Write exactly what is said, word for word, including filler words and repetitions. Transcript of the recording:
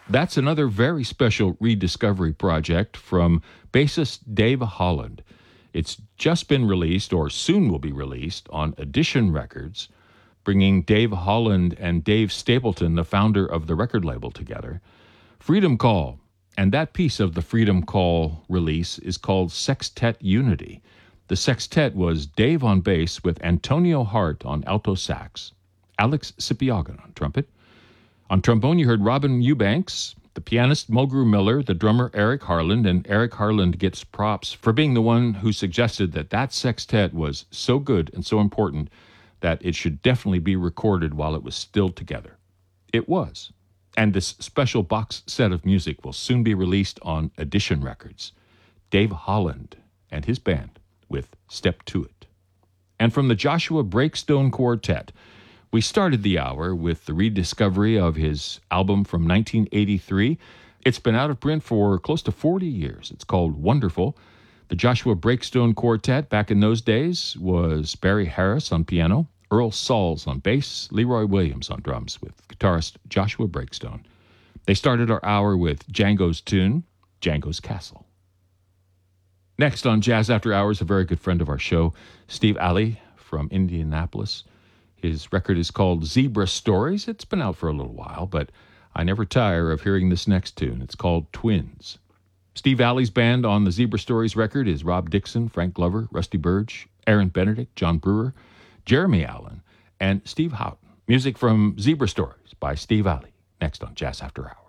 That's another very special rediscovery project from bassist Dave Holland. It's just been released, or soon will be released, on Edition Records, bringing Dave Holland and Dave Stapleton, the founder of the record label, together. Freedom Call, and that piece of the Freedom Call release is called Sextet Unity. The sextet was Dave on bass with Antonio Hart on alto sax, Alex Sipiagan on trumpet. On trombone, you heard Robin Eubanks, the pianist Mulgrew Miller, the drummer Eric Harland, and Eric Harland gets props for being the one who suggested that that sextet was so good and so important that it should definitely be recorded while it was still together. It was. And this special box set of music will soon be released on Edition Records. Dave Holland and his band with Step to It. And from the Joshua Breakstone Quartet, we started the hour with the rediscovery of his album from nineteen eighty-three. It's been out of print for close to forty years. It's called Wonderful. The Joshua Breakstone Quartet back in those days was Barry Harris on piano, Earl Sauls on bass, Leroy Williams on drums with guitarist Joshua Breakstone. They started our hour with Django's tune, Django's Castle. Next on Jazz After Hours, a very good friend of our show, Steve Alley from Indianapolis. His record is called Zebra Stories. It's been out for a little while, but I never tire of hearing this next tune. It's called Twins. Steve Alley's band on the Zebra Stories record is Rob Dixon, Frank Glover, Rusty Burge, Aaron Benedict, John Brewer, Jeremy Allen, and Steve Houghton. Music from Zebra Stories by Steve Alley. Next on Jazz After Hours.